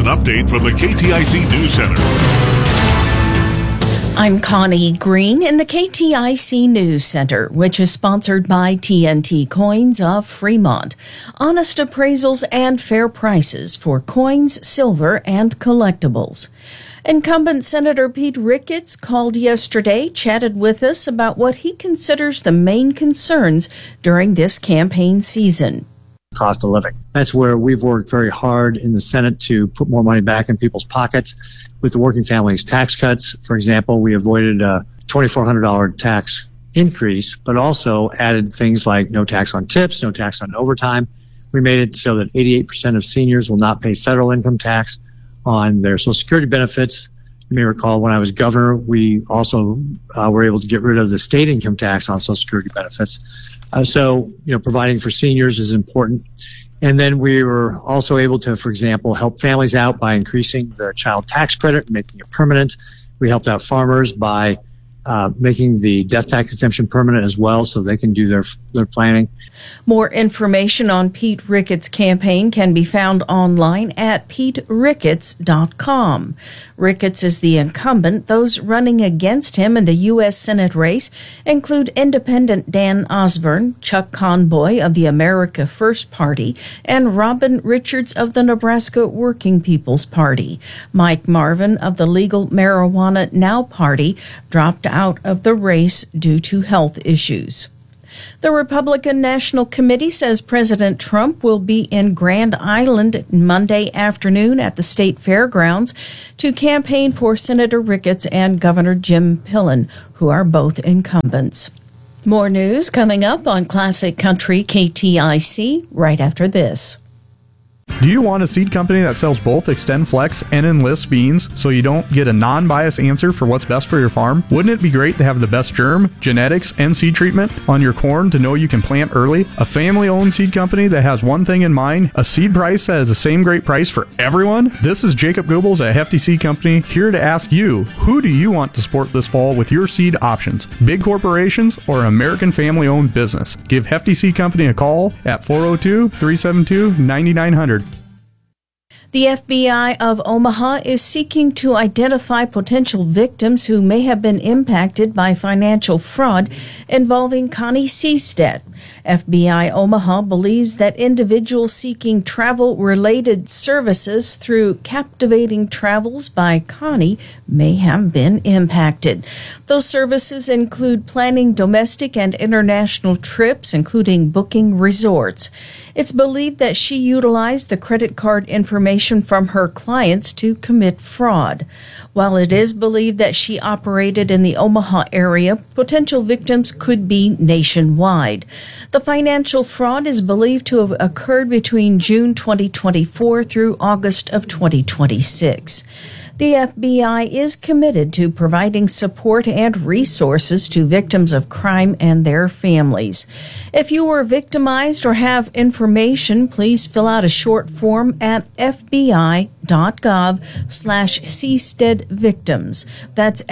an update from the KTIC News Center. I'm Connie Green in the KTIC News Center, which is sponsored by TNT Coins of Fremont. Honest appraisals and fair prices for coins, silver, and collectibles. Incumbent Senator Pete Ricketts called yesterday, chatted with us about what he considers the main concerns during this campaign season. Cost of living. That's where we've worked very hard in the Senate to put more money back in people's pockets with the working families tax cuts. For example, we avoided a $2,400 tax increase, but also added things like no tax on tips, no tax on overtime. We made it so that 88% of seniors will not pay federal income tax on their Social Security benefits. You may recall when I was governor, we also were able to get rid of the state income tax on Social Security benefits. So, providing for seniors is important. And then we were also able to, for example, help families out by increasing the child tax credit, making it permanent. We helped out farmers by making the death tax exemption permanent as well, so they can do their planning. More information on Pete Ricketts' campaign can be found online at PeteRicketts.com. Ricketts is the incumbent. Those running against him in the U.S. Senate race include independent Dan Osborne, Chuck Conboy of the America First Party, and Robin Richards of the Nebraska Working People's Party. Mike Marvin of the Legal Marijuana Now Party dropped out of the race due to health issues. The Republican National Committee says President Trump will be in Grand Island Monday afternoon at the state fairgrounds to campaign for Senator Ricketts and Governor Jim Pillen, who are both incumbents. More news coming up on Classic Country KTIC right after this. Do you want a seed company that sells both Extend Flex and Enlist beans so you don't get a non-biased answer for what's best for your farm? Wouldn't it be great to have the best germ, genetics, and seed treatment on your corn to know you can plant early? A family-owned seed company that has one thing in mind, a seed price that is the same great price for everyone? This is Jacob Goebbels at Hefty Seed Company here to ask you, who do you want to support this fall with your seed options? Big corporations or American family-owned business? Give Hefty Seed Company a call at 402-372-9900. The FBI of Omaha is seeking to identify potential victims who may have been impacted by financial fraud involving Connie Seastead. FBI Omaha believes that individuals seeking travel-related services through Captivating Travels by Connie may have been impacted. Those services include planning domestic and international trips, including booking resorts. It's believed that she utilized the credit card information from her clients to commit fraud. While it is believed that she operated in the Omaha area, potential victims could be nationwide. The financial fraud is believed to have occurred between June 2024 through August of 2026. The FBI is committed to providing support and resources to victims of crime and their families. If you were victimized or have information, please fill out a short form at fbi.gov/seasteadvictims. That's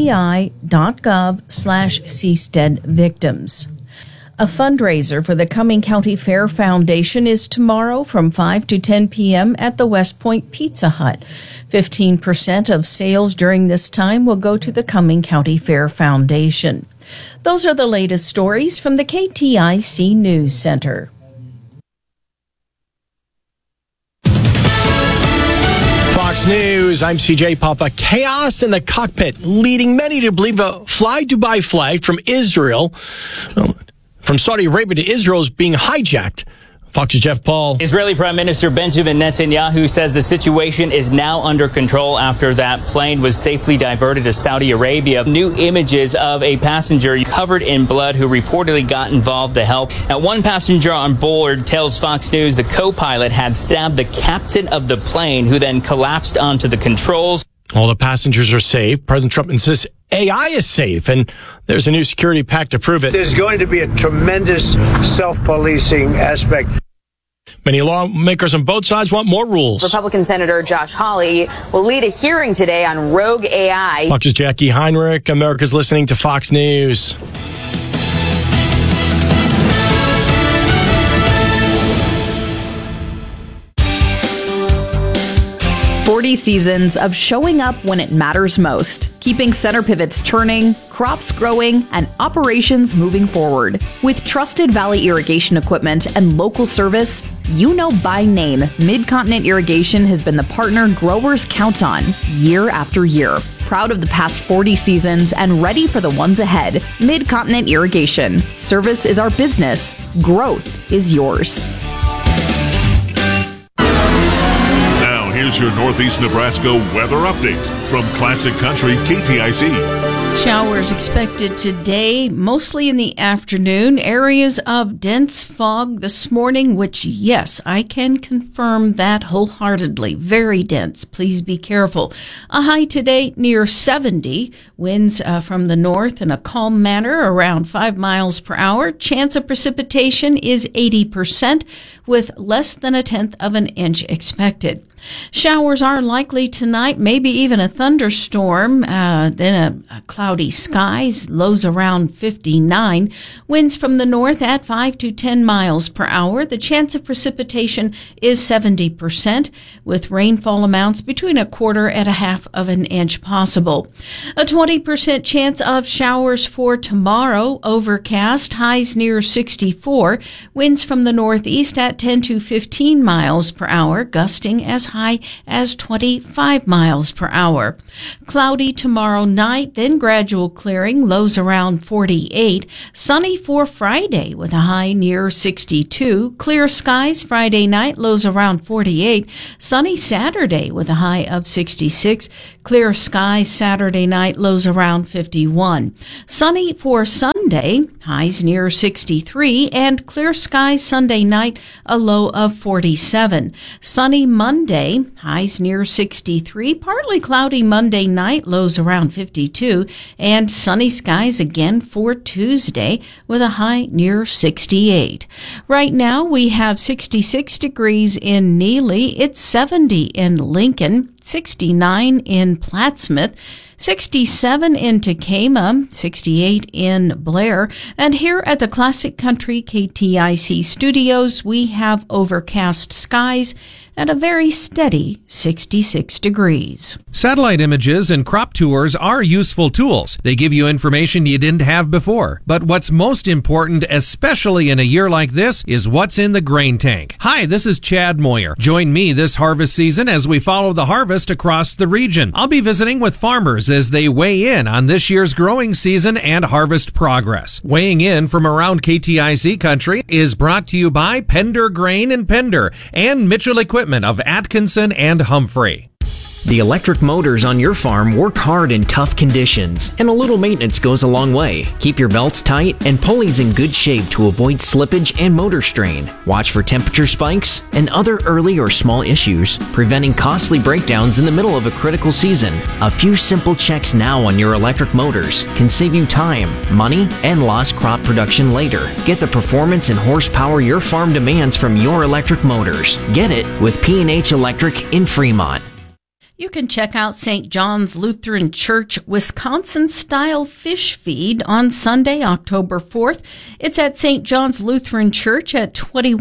fbi.gov/seasteadvictims. A fundraiser for the Cumming County Fair Foundation is tomorrow from 5 to 10 p.m. at the West Point Pizza Hut. 15% of sales during this time will go to the Cumming County Fair Foundation. Those are the latest stories from the KTIC News Center. Fox News, I'm CJ Papa. Chaos in the cockpit, leading many to believe a Fly Dubai flight from Saudi Arabia to Israel is being hijacked. Fox's Jeff Paul. Israeli Prime Minister Benjamin Netanyahu says the situation is now under control after that plane was safely diverted to Saudi Arabia. New images of a passenger covered in blood who reportedly got involved to help. Now, one passenger on board tells Fox News the co-pilot had stabbed the captain of the plane, who then collapsed onto the controls. All the passengers are safe. President Trump insists AI is safe, and there's a new security pact to prove it. There's going to be a tremendous self-policing aspect. Many lawmakers on both sides want more rules. Republican Senator Josh Hawley will lead a hearing today on rogue AI. Fox's Jackie Heinrich. America's listening to Fox News. 40 seasons of showing up when it matters most, keeping center pivots turning, crops growing, and operations moving forward. With trusted Valley irrigation equipment and local service, you know by name, Mid-Continent Irrigation has been the partner growers count on year after year. Proud of the past 40 seasons and ready for the ones ahead. Mid-Continent Irrigation. Service is our business. Growth is yours. Now, here's your Northeast Nebraska weather update from Classic Country KTIC. Showers expected today, mostly in the afternoon. Areas of dense fog this morning, which, yes, I can confirm that wholeheartedly. Very dense. Please be careful. A high today near 70. Winds from the north in a calm manner around 5 miles per hour. Chance of precipitation is 80% with less than 1/10 of an inch expected. Showers are likely tonight, maybe even a thunderstorm, then a cloudy skies, lows around 59. Winds from the north at 5 to 10 miles per hour. The chance of precipitation is 70%, with rainfall amounts between 1/4 and 1/2 of an inch possible. A 20% chance of showers for tomorrow, overcast, highs near 64. Winds from the northeast at 10 to 15 miles per hour, gusting as high as 25 miles per hour. Cloudy tomorrow night, then gradual clearing, lows around 48. Sunny for Friday with a high near 62. Clear skies Friday night, lows around 48. Sunny Saturday with a high of 66. Clear skies Saturday night, lows around 51. Sunny for Sunday, highs near 63. And clear skies Sunday night, a low of 47. Sunny Monday, highs near 63. Partly cloudy Monday night, lows around 52. And sunny skies again for Tuesday with a high near 68. Right now we have 66 degrees in Neely. It's 70 in Lincoln, 69 in Plattsmouth, 67 in Tacoma, 68 in Blair. And here at the Classic Country KTIC studios, we have overcast skies at a very steady 66 degrees. Satellite images and crop tours are useful tools. They give you information you didn't have before. But what's most important, especially in a year like this, is what's in the grain tank. Hi, this is Chad Moyer. Join me this harvest season as we follow the harvest across the region. I'll be visiting with farmers as they weigh in on this year's growing season and harvest progress. Weighing in from around KTIC country is brought to you by Pender Grain and Pender and Mitchell Equipment of Atkinson and Humphrey. The electric motors on your farm work hard in tough conditions, and a little maintenance goes a long way. Keep your belts tight and pulleys in good shape to avoid slippage and motor strain. Watch for temperature spikes and other early or small issues, preventing costly breakdowns in the middle of a critical season. A few simple checks now on your electric motors can save you time, money, and lost crop production later. Get the performance and horsepower your farm demands from your electric motors. Get it with P&H Electric in Fremont. You can check out St. John's Lutheran Church Wisconsin-style fish feed on Sunday, October 4th. It's at St. John's Lutheran Church at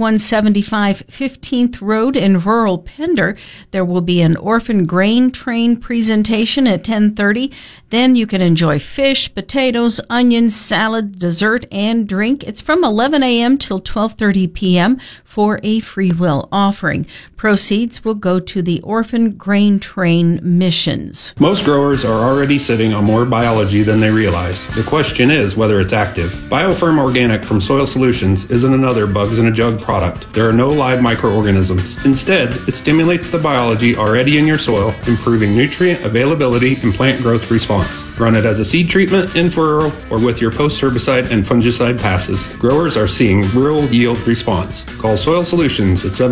2175 15th Road in rural Pender. There will be an orphan grain train presentation at 10:30. Then you can enjoy fish, potatoes, onions, salad, dessert, and drink. It's from 11 a.m. till 12:30 p.m. for a free will offering. Proceeds will go to the Orphan Grain Train missions. Most growers are already sitting on more biology than they realize. The question is whether it's active. BioFirm Organic from Soil Solutions isn't another bugs in a jug product. There are no live microorganisms. Instead, it stimulates the biology already in your soil, improving nutrient availability and plant growth response. Run it as a seed treatment, in furrow, or with your post-herbicide and fungicide passes. Growers are seeing real yield response. Call Soil Solutions at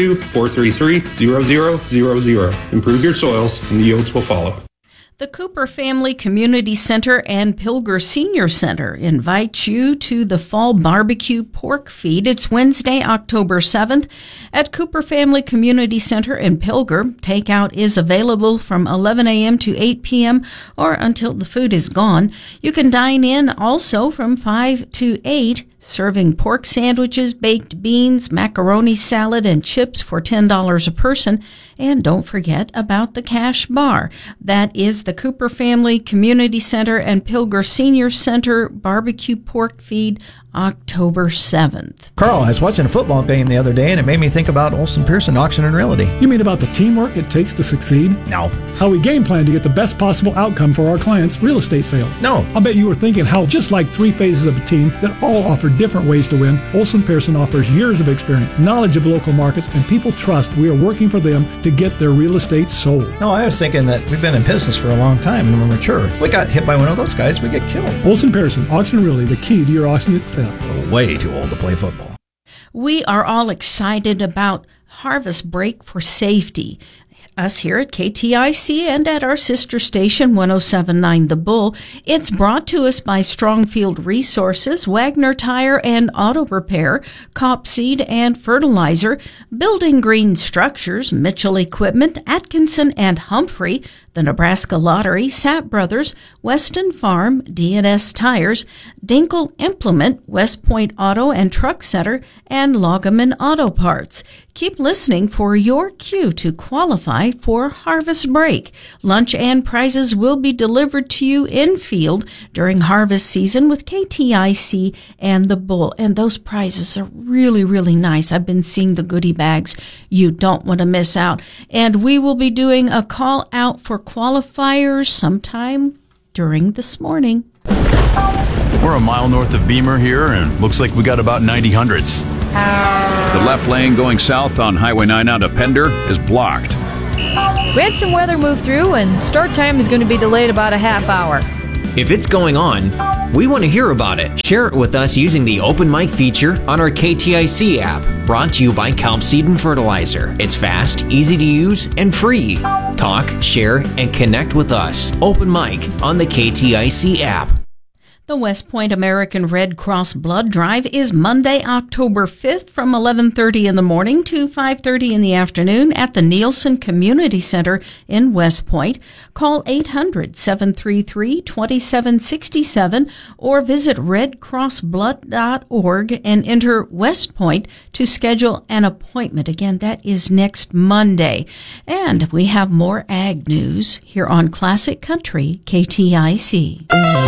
712-433-0000. Improve your soils and the yields will follow. The Cooper Family Community Center and Pilger Senior Center invite you to the Fall Barbecue Pork Feed. It's Wednesday, October 7th at Cooper Family Community Center in Pilger. Takeout is available from 11 a.m. to 8 p.m. or until the food is gone. You can dine in also from 5 to 8. serving pork sandwiches, baked beans, macaroni salad, and chips for $10 a person. And don't forget about the Cash Bar. That is the Cooper Family Community Center and Pilger Senior Center barbecue pork feed, October 7th. Carl, I was watching a football game the other day and it made me think about Olson Pearson Auction and Realty. You mean about the teamwork it takes to succeed? No. How we game plan to get the best possible outcome for our clients' real estate sales? No. I bet you were thinking how just like three phases of a team that all offer different ways to win, Olson Pearson offers years of experience, knowledge of local markets, and people trust we are working for them to get their real estate sold. No, I was thinking that we've been in business for a long time and we're mature. We got hit by one of those guys, we get killed. Olson Pearson Auction and Realty, the key to your auction success. Way too old to play football. We are all excited about harvest break for safety. Us here at KTIC and at our sister station 107.9 The Bull. It's brought to us by Strongfield Resources, Wagner Tire and Auto Repair, Cop Seed and Fertilizer, Building Green Structures, Mitchell Equipment, Atkinson and Humphrey, the Nebraska Lottery, Sapp Brothers, Weston Farm, D&S Tires, Dinkle Implement, West Point Auto and Truck Center, and Loggeman Auto Parts. Keep listening for your cue to qualify for Harvest Break. Lunch and prizes will be delivered to you in field during harvest season with KTIC and the Bull. And those prizes are really, really nice. I've been seeing the goodie bags. You don't want to miss out. And we will be doing a call out for qualifiers sometime during this morning. We're a mile north of Beamer here, and looks like we got about 90 hundreds. The left lane going south on Highway 9 out of Pender is blocked. We had some weather move through, and start time is going to be delayed about a half hour. If it's going on, we want to hear about it. Share it with us using the Open Mic feature on our KTIC app, brought to you by Calp Seed and Fertilizer. It's fast, easy to use, and free. Talk, share, and connect with us. Open Mic on the KTIC app. The West Point American Red Cross Blood Drive is Monday, October 5th from 11:30 in the morning to 5:30 in the afternoon at the Nielsen Community Center in West Point. Call 800-733-2767 or visit redcrossblood.org and enter West Point to schedule an appointment. Again, that is next Monday. And we have more ag news here on Classic Country KTIC.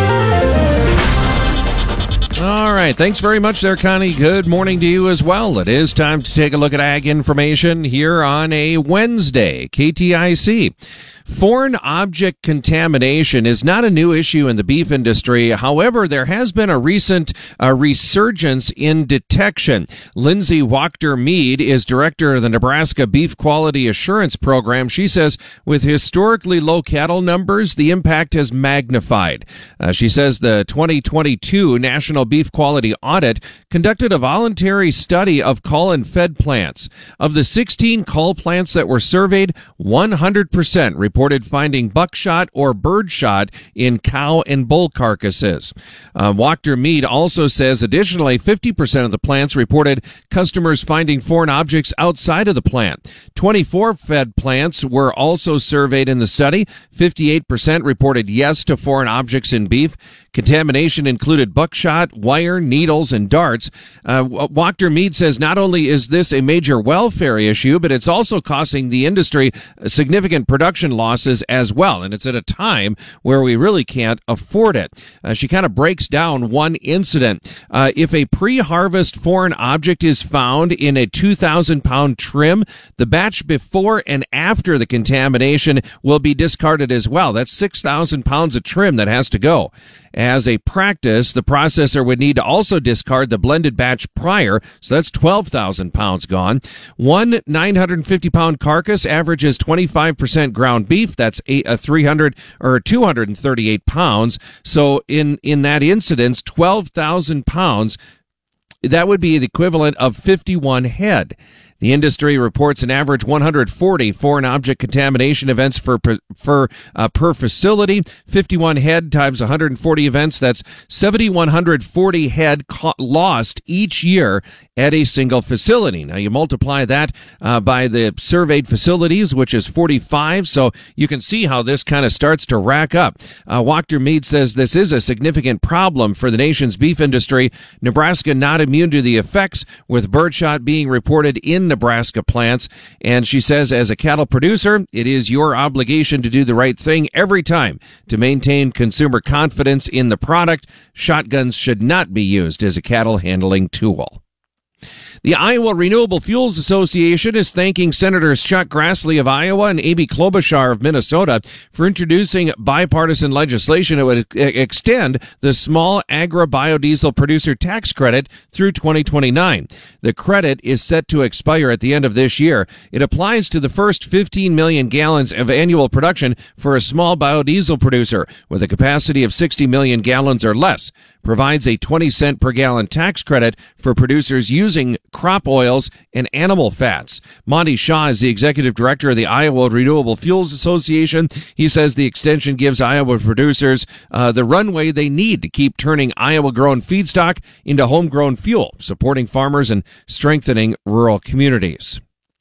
All right. Thanks very much there, Connie. Good morning to you as well. It is time to take a look at ag information here on a Wednesday. KTIC. Foreign object contamination is not a new issue in the beef industry. However, there has been a recent resurgence in detection. Lindsay Wachter-Mead is director of the Nebraska Beef Quality Assurance Program. She says with historically low cattle numbers, the impact has magnified. She says the 2022 National Beef Quality Audit conducted a voluntary study of cull and fed plants. Of the 16 cull plants that were surveyed, 100% reported finding buckshot or birdshot in cow and bull carcasses. Wachter-Mead also says additionally 50% of the plants reported customers finding foreign objects outside of the plant. 24 fed plants were also surveyed in the study. 58% reported yes to foreign objects in beef. Contamination included buckshot, wire, needles, and darts. Wachter-Mead says not only is this a major welfare issue, but it's also costing the industry significant production losses as well. And it's at a time where we really can't afford it. She kind of breaks down one incident. If a pre-harvest foreign object is found in a 2,000-pound trim, the batch before and after the contamination will be discarded as well. That's 6,000 pounds of trim that has to go. As a practice, the processor would need to also discard the blended batch prior, so that's 12,000 pounds gone. One 950-pound carcass averages 25% ground beef. That's 300 or 238 pounds. So in that incidence, 12,000 pounds, that would be the equivalent of 51 head. The industry reports an average 140 foreign object contamination events per facility. 51 head times 140 events. That's 7,140 head lost each year at a single facility. Now you multiply that by the surveyed facilities, which is 45. So you can see how this kind of starts to rack up. Wachter Mead says this is a significant problem for the nation's beef industry. Nebraska not immune to the effects, with birdshot being reported in Nebraska plants. And she says, as a cattle producer, it is your obligation to do the right thing every time to maintain consumer confidence in the product. Shotguns should not be used as a cattle handling tool. The Iowa Renewable Fuels Association is thanking Senators Chuck Grassley of Iowa and Amy Klobuchar of Minnesota for introducing bipartisan legislation that would extend the small agri-biodiesel producer tax credit through 2029. The credit is set to expire at the end of this year. It applies to the first 15 million gallons of annual production for a small biodiesel producer with a capacity of 60 million gallons or less. Provides a 20-cent per gallon tax credit for producers using crop oils and animal fats. Monty Shaw is the executive director of the Iowa Renewable Fuels Association. He says the extension gives Iowa producers the runway they need to keep turning Iowa-grown feedstock into homegrown fuel, supporting farmers and strengthening rural communities.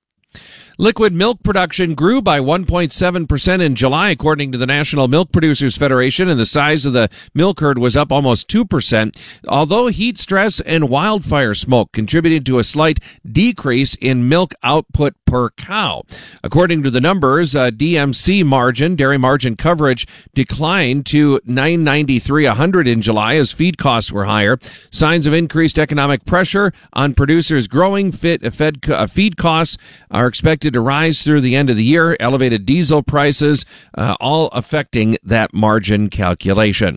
Liquid milk production grew by 1.7% in July, according to the National Milk Producers Federation, and the size of the milk herd was up almost 2%, although heat stress and wildfire smoke contributed to a slight decrease in milk output per cow. According to the numbers, DMC margin, dairy margin coverage, declined to $9.93/100 in July as feed costs were higher. Signs of increased economic pressure on producers' growing feed costs are expected to rise through the end of the year. Elevated diesel prices, all affecting that margin calculation.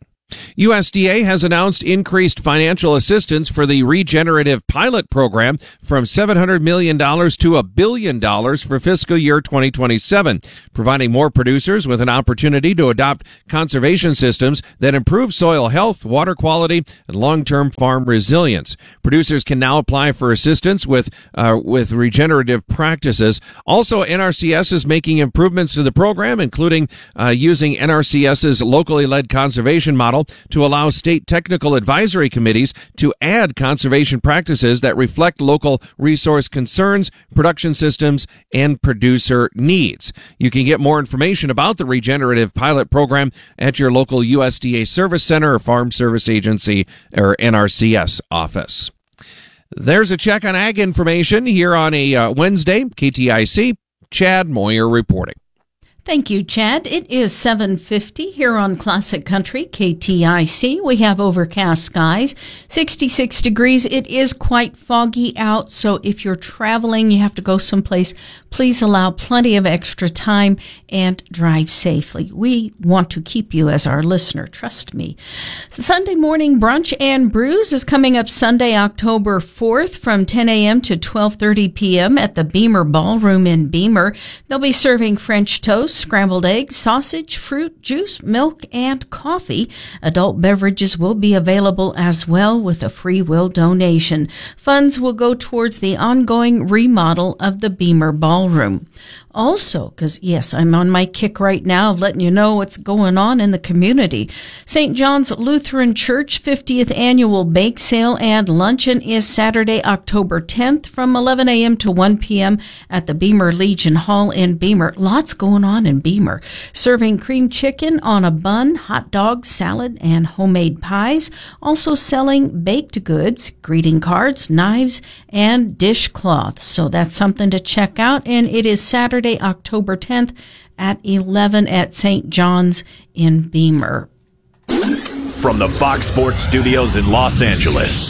USDA has announced increased financial assistance for the regenerative pilot program from $700 million to $1 billion for fiscal year 2027, providing more producers with an opportunity to adopt conservation systems that improve soil health, water quality, and long-term farm resilience. Producers can now apply for assistance with regenerative practices. Also, NRCS is making improvements to the program, including using NRCS's locally led conservation model to allow state technical advisory committees to add conservation practices that reflect local resource concerns, production systems, and producer needs. You can get more information about the regenerative pilot program at your local USDA Service Center or Farm Service Agency or NRCS office. There's a check on ag information here on a Wednesday. KTIC, Chad Moyer reporting. Thank you, Chad. It is 7:50 here on Classic Country, KTIC. We have overcast skies, 66 degrees. It is quite foggy out, so if you're traveling, you have to go someplace, please allow plenty of extra time and drive safely. We want to keep you as our listener, trust me. Sunday morning brunch and brews is coming up Sunday, October 4th from 10 a.m. to 12:30 p.m. at the Beamer Ballroom in Beamer. They'll be serving French toast, scrambled eggs, sausage, fruit, juice, milk, and coffee. Adult beverages will be available as well with a free will donation. Funds will go towards the ongoing remodel of the Beamer Ballroom. Also, because, yes, I'm on my kick right now of letting you know what's going on in the community. St. John's Lutheran Church 50th Annual Bake Sale and Luncheon is Saturday, October 10th from 11 a.m. to 1 p.m. at the Beamer Legion Hall in Beamer. Lots going on in Beamer. Serving cream chicken on a bun, hot dogs, salad, and homemade pies. Also selling baked goods, greeting cards, knives, and dishcloths. So that's something to check out. And it is Saturday, October 10th at 11 at St. John's in Beamer. From the Fox Sports Studios in Los Angeles,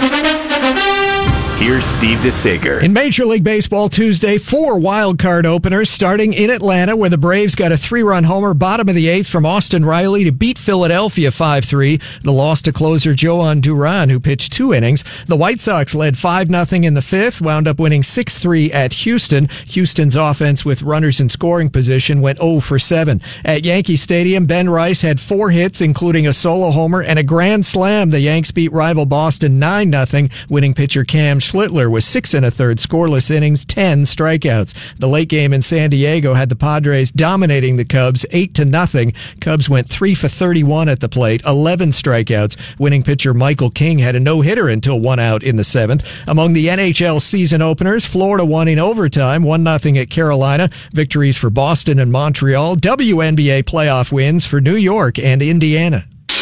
here's Steve DeSager. In Major League Baseball Tuesday, 4 wild card openers starting in Atlanta, where the Braves got a 3-run homer bottom of the 8th from Austin Riley to beat Philadelphia 5-3. The loss to closer Joan Duran, who pitched 2 innings. The White Sox led 5-0 in the 5th, wound up winning 6-3 at Houston. Houston's offense with runners in scoring position went 0 for 7. At Yankee Stadium, Ben Rice had 4 hits, including a solo homer and a grand slam. The Yanks beat rival Boston 9-0, winning pitcher Cam Schlittler with 6 1/3 scoreless innings, 10 strikeouts. The late game in San Diego had the Padres dominating the Cubs 8-0. Cubs went 3 for 31 at the plate, 11 strikeouts. Winning pitcher Michael King had a no-hitter until 1 out in the 7th. Among the NHL season openers, Florida won in overtime, 1-0 at Carolina. Victories for Boston and Montreal. WNBA playoff wins for New York and Indiana.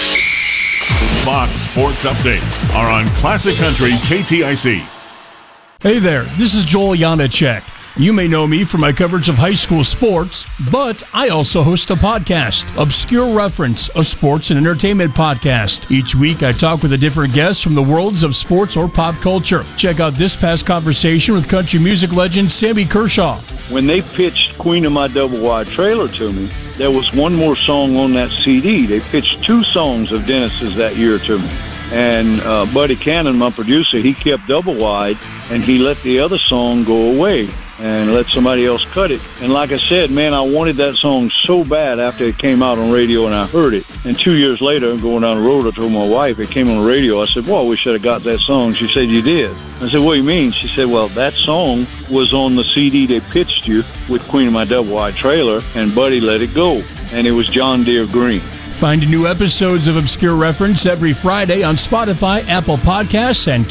Fox Sports Updates are on Classic Country KTIC. Hey there, this is Joel Janacek. You may know me for my coverage of high school sports, but I also host a podcast, Obscure Reference, a sports and entertainment podcast. Each week I talk with a different guest from the worlds of sports or pop culture. Check out this past conversation with country music legend Sammy Kershaw. When they pitched Queen of My Double Wide Trailer to me, there was one more song on that CD. They pitched 2 songs of Dennis's that year to me. And Buddy Cannon, my producer, he kept Double Wide, and he let the other song go away and let somebody else cut it. And like I said, man, I wanted that song so bad after it came out on radio and I heard it. And 2 years later, going down the road, I told my wife, it came on the radio. I said, well, we should have got that song. She said, you did. I said, what do you mean? She said, well, that song was on the CD they pitched you with Queen of My Double Wide Trailer, and Buddy let it go. And it was John Deere Green. Find new episodes of Obscure Reference every Friday on Spotify, Apple Podcasts, and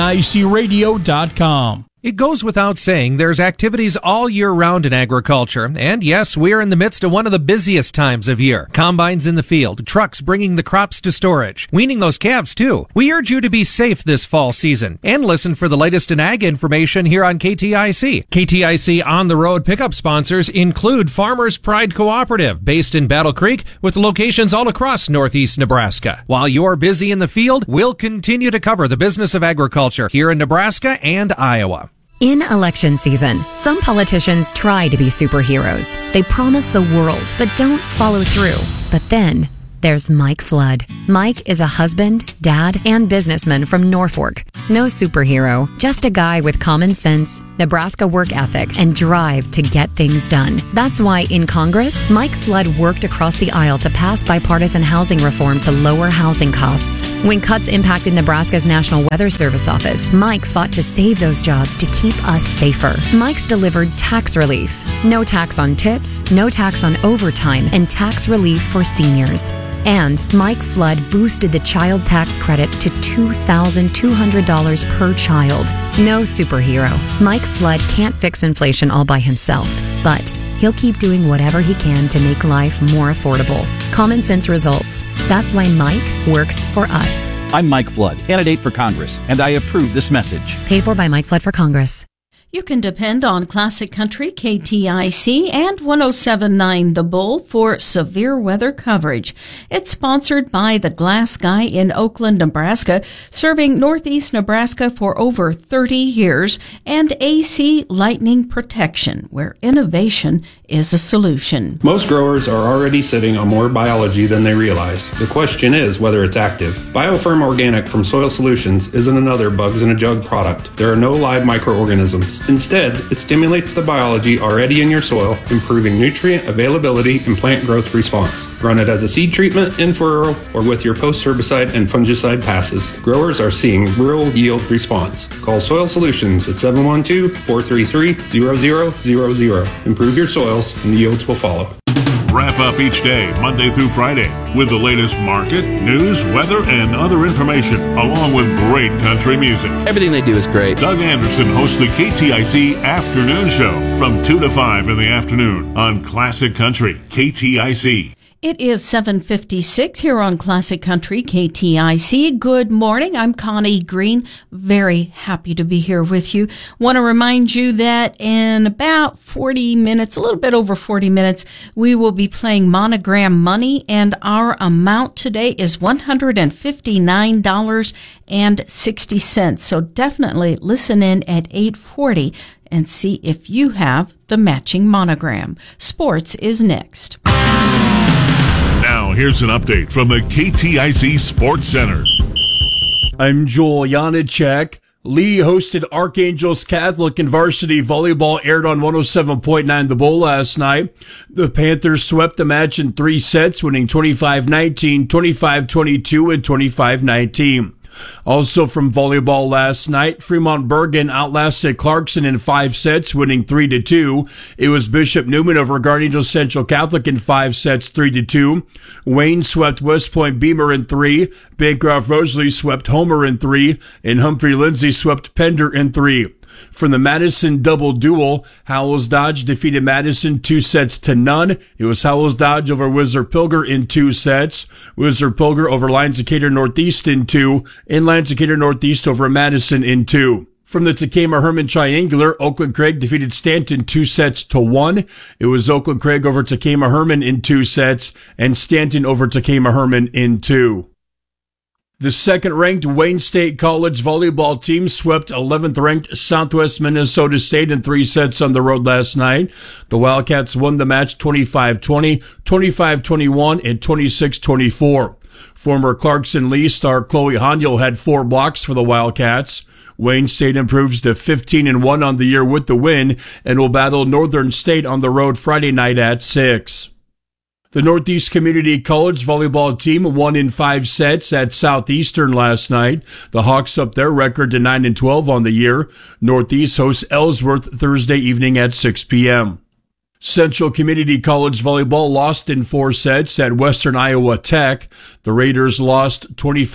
KTICradio.com. It goes without saying there's activities all year round in agriculture, and yes, we're in the midst of one of the busiest times of year. Combines in the field, trucks bringing the crops to storage, weaning those calves too. We urge you to be safe this fall season and listen for the latest in ag information here on KTIC. KTIC On the Road pickup sponsors include Farmers Pride Cooperative, based in Battle Creek, with locations all across northeast Nebraska. While you're busy in the field, we'll continue to cover the business of agriculture here in Nebraska and Iowa. In election season, some politicians try to be superheroes. They promise the world, but don't follow through. But then there's Mike Flood. Mike is a husband, dad, and businessman from Norfolk. No superhero, just a guy with common sense, Nebraska work ethic, and drive to get things done. That's why in Congress, Mike Flood worked across the aisle to pass bipartisan housing reform to lower housing costs. When cuts impacted Nebraska's National Weather Service office, Mike fought to save those jobs to keep us safer. Mike's delivered tax relief. No tax on tips, no tax on overtime, and tax relief for seniors. And Mike Flood boosted the child tax credit to $2,200 per child. No superhero. Mike Flood can't fix inflation all by himself, but he'll keep doing whatever he can to make life more affordable. Common sense results. That's why Mike works for us. I'm Mike Flood, candidate for Congress, and I approve this message. Paid for by Mike Flood for Congress. You can depend on Classic Country, KTIC, and 107.9 The Bull for severe weather coverage. It's sponsored by The Glass Guy in Oakland, Nebraska, serving northeast Nebraska for over 30 years, and AC Lightning Protection, where innovation is a solution. Most growers are already sitting on more biology than they realize. The question is whether it's active. BioFirm Organic from Soil Solutions isn't another bugs in a jug product. There are no live microorganisms. Instead, it stimulates the biology already in your soil, improving nutrient availability and plant growth response. Run it as a seed treatment in furrow or with your post-herbicide and fungicide passes. Growers are seeing real yield response. Call Soil Solutions at 712-433-0000. Improve your soils and the yields will follow. Wrap up each day, Monday through Friday, with the latest market, news, weather, and other information, along with great country music. Everything they do is great. Doug Anderson hosts the KTIC Afternoon Show from 2 to 5 in the afternoon on Classic Country KTIC. It is 7:56 here on Classic Country KTIC. Good morning. I'm Connie Green. Very happy to be here with you. Want to remind you that in about 40 minutes, a little bit over 40 minutes, we will be playing Monogram Money, and our amount today is $159.60. So definitely listen in at 8:40 and see if you have the matching monogram. Sports is next. Now, here's an update from the KTIC Sports Center. I'm Joel Janacek. Lee hosted Archangels Catholic, and varsity volleyball aired on 107.9 The Bull last night. The Panthers swept the match in 3 sets, winning 25-19, 25-22, and 25-19. Also from volleyball last night, Fremont Bergen outlasted Clarkson in 5 sets, winning 3-2. It was Bishop Newman over Guardian Central Catholic in 5 sets, 3-2. Wayne swept West Point Beamer in 3. Bancroft Rosalie swept Homer in 3. And Humphrey Lindsay swept Pender in 3. From the Madison double duel, Howells Dodge defeated Madison 2-0. It was Howells Dodge over Whistler Pilger in 2 sets. Whistler Pilger over Lions Decatur Northeast in 2. And Lions Decatur Northeast over Madison in 2. From the Takema Herman Triangular, Oakland Craig defeated Stanton 2-1. It was Oakland Craig over Takema Herman in 2 sets and Stanton over Takema Herman in 2. The second-ranked Wayne State College volleyball team swept 11th-ranked Southwest Minnesota State in 3 sets on the road last night. The Wildcats won the match 25-20, 25-21, and 26-24. Former Clarkson Lee star Chloe Haniel had 4 blocks for the Wildcats. Wayne State improves to 15-1 on the year with the win and will battle Northern State on the road Friday night at 6. The Northeast Community College volleyball team won in 5 sets at Southeastern last night. The Hawks up their record to 9-12 on the year. Northeast hosts Ellsworth Thursday evening at 6 p.m. Central Community College volleyball lost in 4 sets at Western Iowa Tech. The Raiders lost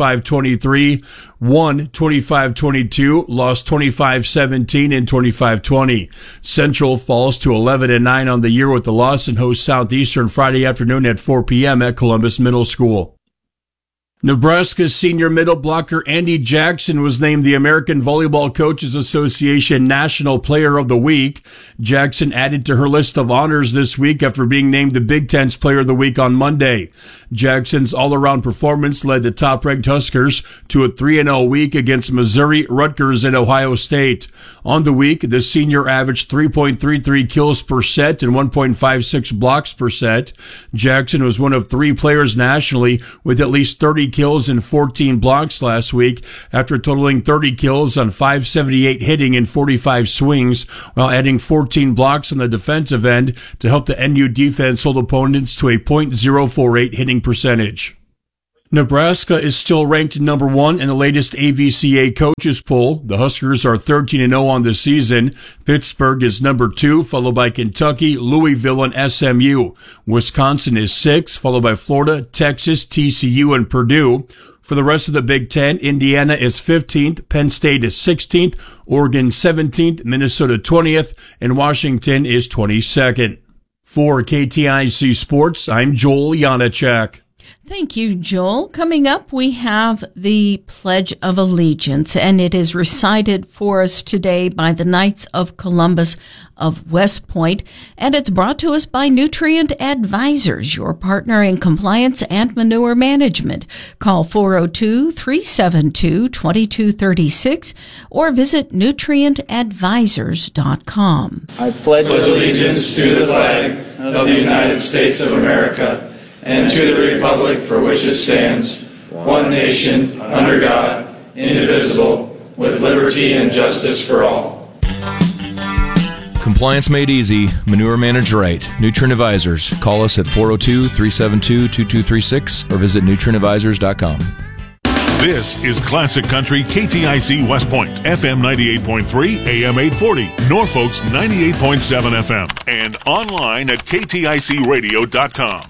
25-23, won 25-22, lost 25-17, and 25-20. Central falls to 11-9 on the year with the loss and hosts Southeastern Friday afternoon at 4 p.m. at Columbus Middle School. Nebraska's senior middle blocker Andy Jackson was named the American Volleyball Coaches Association National Player of the Week. Jackson added to her list of honors this week after being named the Big Ten's Player of the Week on Monday. Jackson's all-around performance led the top-ranked Huskers to a 3-0 week against Missouri, Rutgers, and Ohio State. On the week, the senior averaged 3.33 kills per set and 1.56 blocks per set. Jackson was one of 3 players nationally with at least 30 kills and 14 blocks last week after totaling 30 kills on 578 hitting and 45 swings, while adding 14 blocks on the defensive end to help the NU defense hold opponents to a .048 hitting percentage. Nebraska is still ranked number 1 in the latest AVCA coaches poll. The Huskers are 13-0 on the season. Pittsburgh is number 2, followed by Kentucky, Louisville, and SMU. Wisconsin is 6, followed by Florida, Texas, TCU, and Purdue. For the rest of the Big Ten, Indiana is 15th, Penn State is 16th, Oregon 17th, Minnesota 20th, and Washington is 22nd. For KTIC Sports, I'm Joel Janacek. Thank you, Joel. Coming up, we have the Pledge of Allegiance, and it is recited for us today by the Knights of Columbus of West Point, and it's brought to us by Nutrient Advisors, your partner in compliance and manure management. Call 402-372-2236 or visit nutrientadvisors.com. I pledge allegiance to the flag of the United States of America and to the republic for which it stands, one nation, under God, indivisible, with liberty and justice for all. Compliance made easy. Manure managed right. Nutrient Advisors. Call us at 402-372-2236 or visit nutrientadvisors.com. This is Classic Country KTIC West Point, FM 98.3, AM 840, Norfolk's 98.7 FM, and online at kticradio.com.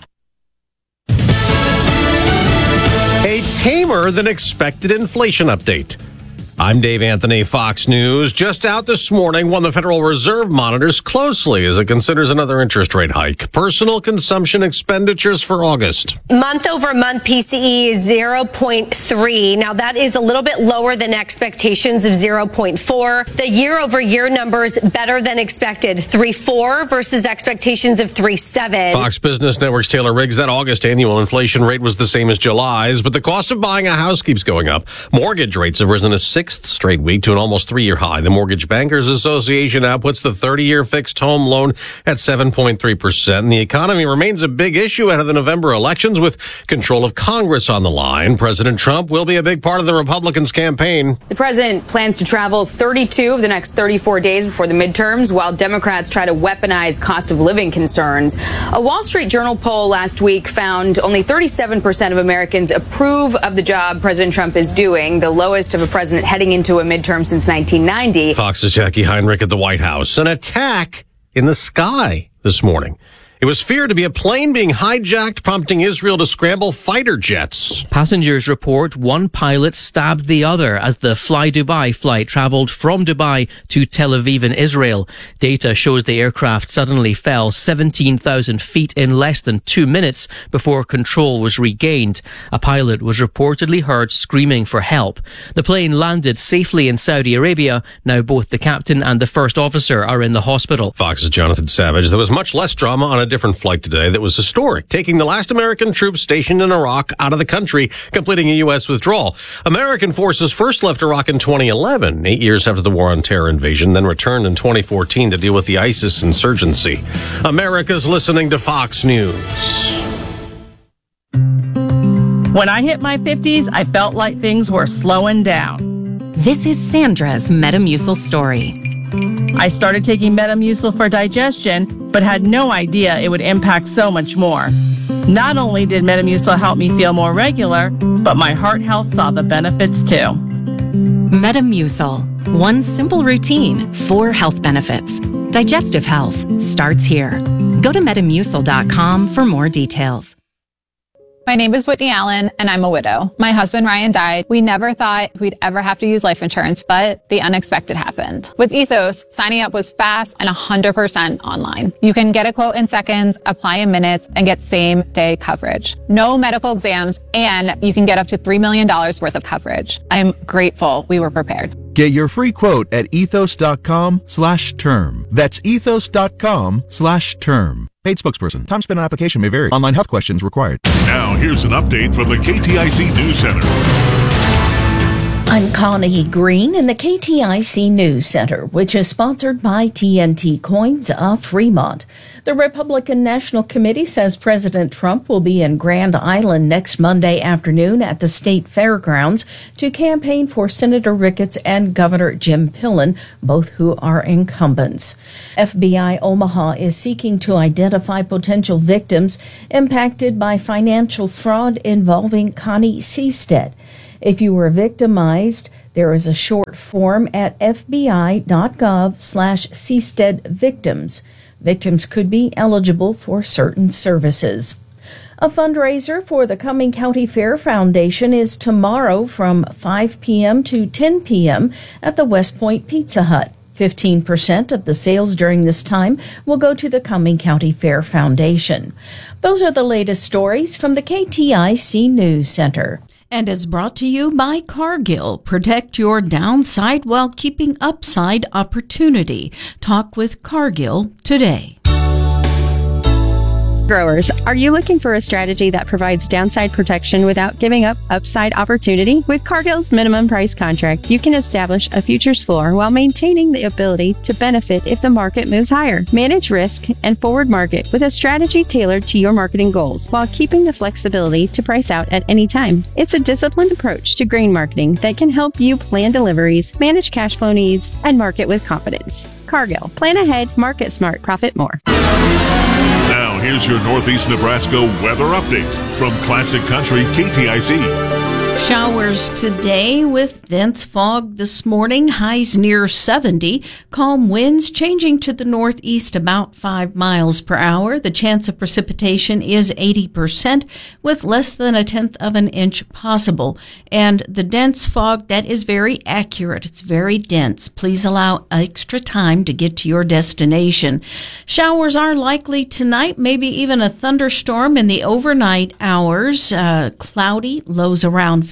A tamer than expected inflation update. I'm Dave Anthony, Fox News. Just out this morning, one the Federal Reserve monitors closely as it considers another interest rate hike. Personal consumption expenditures for August. Month over month PCE is 0.3. Now that is a little bit lower than expectations of 0.4. The year over year numbers better than expected. 3.4 versus expectations of 3.7. Fox Business Network's Taylor Riggs, that August annual inflation rate was the same as July's, but the cost of buying a house keeps going up. Mortgage rates have risen to 6 sixth straight week to an almost 3-year high. The Mortgage Bankers Association now puts the 30-year fixed home loan at 7.3%. And the economy remains a big issue ahead of the November elections with control of Congress on the line. President Trump will be a big part of the Republicans' campaign. The president plans to travel 32 of the next 34 days before the midterms, while Democrats try to weaponize cost of living concerns. A Wall Street Journal poll last week found only 37% of Americans approve of the job President Trump is doing, the lowest of a president heading into a midterm since 1990. Fox's Jackie Heinrich at the White House. An attack in the sky this morning. It was feared to be a plane being hijacked, prompting Israel to scramble fighter jets. Passengers report one pilot stabbed the other as the Fly Dubai flight traveled from Dubai to Tel Aviv in Israel. Data shows the aircraft suddenly fell 17,000 feet in less than 2 minutes before control was regained. A pilot was reportedly heard screaming for help. The plane landed safely in Saudi Arabia. Now both the captain and the first officer are in the hospital. Fox's Jonathan Savage. There was much less drama on a different flight today that was historic, taking the last American troops stationed in Iraq out of the country, completing a U.S. withdrawal. American forces first left Iraq in 2011, 8 years after the War on Terror invasion, then returned in 2014 to deal with the ISIS insurgency. America's listening to Fox News. When I hit my 50s, I felt like things were slowing down. This is Sandra's Metamucil story. I started taking Metamucil for digestion, but had no idea it would impact so much more. Not only did Metamucil help me feel more regular, but my heart health saw the benefits too. Metamucil. One simple routine, 4 health benefits. Digestive health starts here. Go to Metamucil.com for more details. My name is Whitney Allen, and I'm a widow. My husband, Ryan, died. We never thought we'd ever have to use life insurance, but the unexpected happened. With Ethos, signing up was fast and 100% online. You can get a quote in seconds, apply in minutes, and get same-day coverage. No medical exams, and you can get up to $3 million worth of coverage. I'm grateful we were prepared. Get your free quote at ethos.com/term. That's ethos.com/term. Paid spokesperson. Time spent on application may vary. Online health questions required. Now, here's an update from the KTIC News Center. I'm Connie Green in the KTIC News Center, which is sponsored by TNT Coins of Fremont. The Republican National Committee says President Trump will be in Grand Island next Monday afternoon at the state fairgrounds to campaign for Senator Ricketts and Governor Jim Pillen, both who are incumbents. FBI Omaha is seeking to identify potential victims impacted by financial fraud involving Connie Seastead. If you were victimized, there is a short form at fbi.gov/Seastead victims. Victims could be eligible for certain services. A fundraiser for the Cumming County Fair Foundation is tomorrow from 5 p.m. to 10 p.m. at the West Point Pizza Hut. 15% of the sales during this time will go to the Cumming County Fair Foundation. Those are the latest stories from the KTIC News Center. And is brought to you by Cargill. Protect your downside while keeping upside opportunity. Talk with Cargill today. Growers, are you looking for a strategy that provides downside protection without giving up upside opportunity? With Cargill's minimum price contract, you can establish a futures floor while maintaining the ability to benefit if the market moves higher. Manage risk and forward market with a strategy tailored to your marketing goals while keeping the flexibility to price out at any time. It's a disciplined approach to grain marketing that can help you plan deliveries, manage cash flow needs, and market with confidence. Cargill. Plan ahead, market smart, profit more. Now, here's your Northeast Nebraska weather update from Classic Country KTIC. Showers today with dense fog this morning, highs near 70. Calm winds changing to the northeast about 5 miles per hour. The chance of precipitation is 80% with less than 1/10 of an inch possible. And the dense fog, that is very accurate. It's very dense. Please allow extra time to get to your destination. Showers are likely tonight, maybe even a thunderstorm in the overnight hours. Cloudy, lows around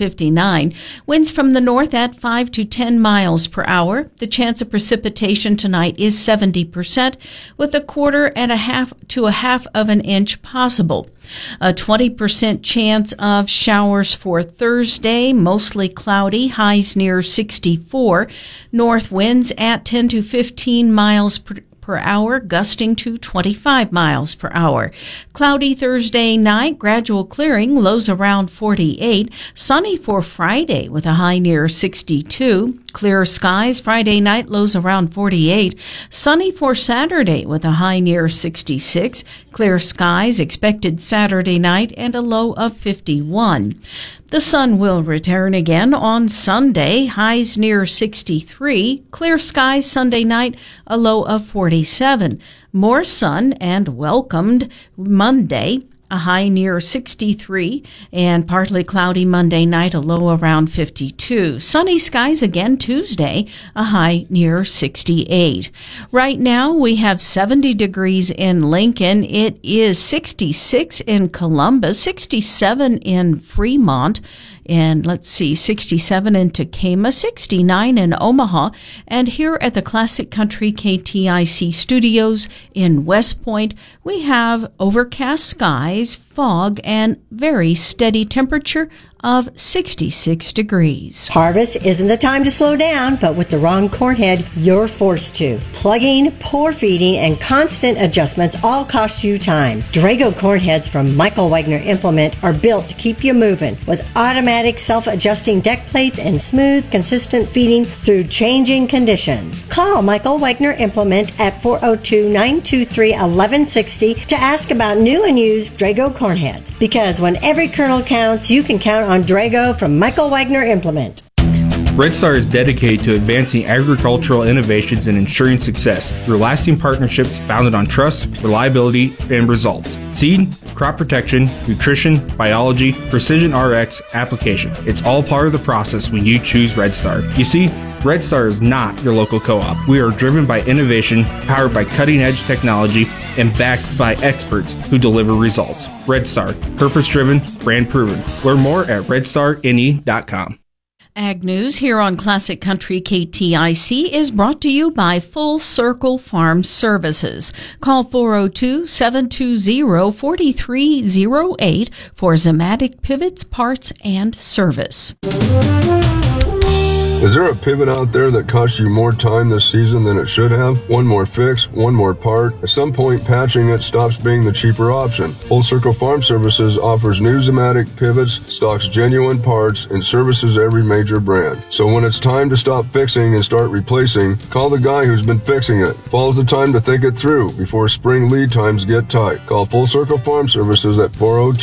59. Winds from the north at 5 to 10 miles per hour. The chance of precipitation tonight is 70%, with 1/4 to a half of an inch possible. A 20% chance of showers for Thursday, mostly cloudy, highs near 64. North winds at 10 to 15 miles per hour, gusting to 25 miles per hour. Cloudy Thursday night, gradual clearing, lows around 48. Sunny for Friday with a high near 62. Clear skies Friday night, lows around 48. Sunny for Saturday with a high near 66. Clear skies expected Saturday night and a low of 51. The sun will return again on Sunday, highs near 63. Clear skies Sunday night, a low of 47. More sun and welcomed Monday, a high near 63, and partly cloudy Monday night, a low around 52. Sunny skies again Tuesday, a high near 68. Right now, we have 70 degrees in Lincoln. It is 66 in Columbus, 67 in Fremont, and 67 in Tacoma, 69 in Omaha, and here at the Classic Country KTIC studios in West Point, we have overcast skies, fog, and very steady temperature of 66 degrees. Harvest isn't the time to slow down, but with the wrong corn head, you're forced to. Plugging, poor feeding, and constant adjustments all cost you time. Drago corn heads from Michael Wagner Implement are built to keep you moving with automatic self-adjusting deck plates and smooth, consistent feeding through changing conditions. Call Michael Wagner Implement at 402-923-1160 to ask about new and used Drago corn heads. Because when every kernel counts, you can count on Drago from Michael Wagner Implement. Red Star is dedicated to advancing agricultural innovations and ensuring success through lasting partnerships founded on trust, reliability, and results. Seed, crop protection, nutrition, biology, precision RX, application. It's all part of the process when you choose Red Star. You see, Red Star is not your local co-op. We are driven by innovation, powered by cutting-edge technology, and backed by experts who deliver results. Red Star, purpose-driven, brand-proven. Learn more at redstarne.com. Ag News here on Classic Country KTIC is brought to you by Full Circle Farm Services. Call 402-720-4308 for Zematic pivots, parts, and service. Is there a pivot out there that costs you more time this season than it should have? One more fix, one more part. At some point, patching it stops being the cheaper option. Full Circle Farm Services offers new Zematic pivots, stocks genuine parts, and services every major brand. So when it's time to stop fixing and start replacing, call the guy who's been fixing it. Fall's the time to think it through before spring lead times get tight. Call Full Circle Farm Services at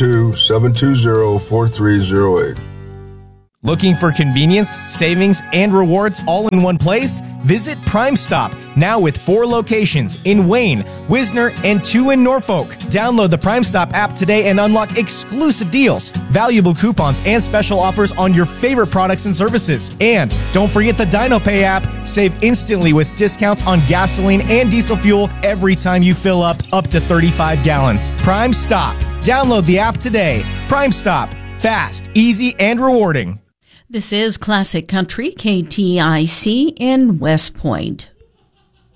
402-720-4308. Looking for convenience, savings, and rewards all in one place? Visit Prime Stop, now with 4 locations in Wayne, Wisner, and 2 in Norfolk. Download the Prime Stop app today and unlock exclusive deals, valuable coupons, and special offers on your favorite products and services. And don't forget the DinoPay app. Save instantly with discounts on gasoline and diesel fuel every time you fill up to 35 gallons. Prime Stop. Download the app today. Prime Stop. Fast, easy, and rewarding. This is Classic Country KTIC in West Point.